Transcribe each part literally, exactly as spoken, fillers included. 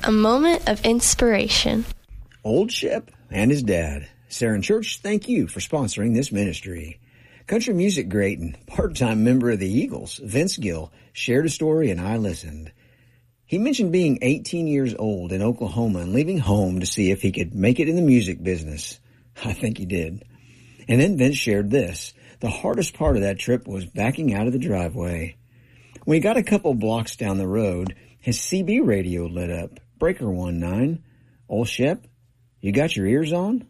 A moment of inspiration. Old Shep and his dad. Saron Church, thank you for sponsoring this ministry. Country music great and part-time member of the Eagles, Vince Gill, shared a story and I listened. He mentioned being eighteen years old in Oklahoma and leaving home to see if he could make it in the music business. I think he did. And then Vince shared this. The hardest part of that trip was backing out of the driveway. When he got a couple blocks down the road, his C B radio lit up. Breaker one nine. Old Shep, you got your ears on?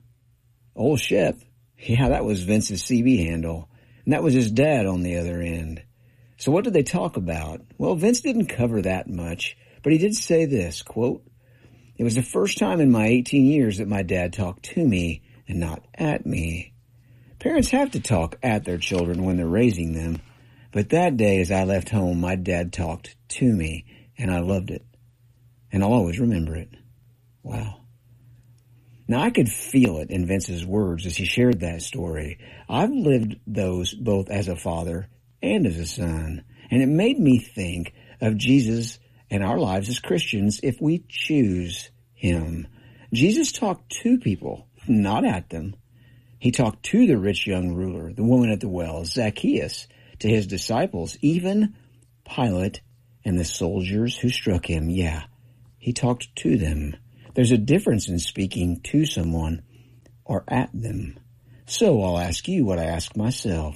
Old Shep. Yeah, that was Vince's C B handle. And that was his dad on the other end. So what did they talk about? Well, Vince didn't cover that much, but he did say this, quote, "It was the first time in my eighteen years that my dad talked to me and not at me." Parents have to talk at their children when they're raising them. But that day as I left home, my dad talked to me, and I loved it. And I'll always remember it. Wow. Now, I could feel it in Vince's words as he shared that story. I've lived those both as a father and as a son, and it made me think of Jesus and our lives as Christians if we choose him. Jesus talked to people, not at them. He talked to the rich young ruler, the woman at the well, Zacchaeus, to his disciples, even Pilate and the soldiers who struck him. Yeah, he talked to them. There's a difference in speaking to someone or at them. So I'll ask you what I ask myself.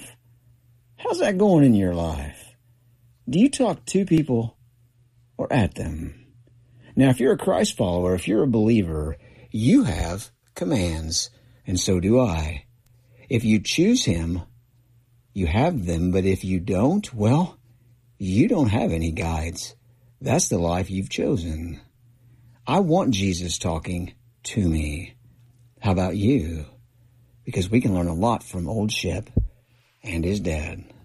How's that going in your life? Do you talk to people or at them? Now, if you're a Christ follower, if you're a believer, you have commands, and so do I. If you choose him, you have them, but if you don't, well, you don't have any guides. That's the life you've chosen. I want Jesus talking to me. How about you? Because we can learn a lot from Old Shep and his dad.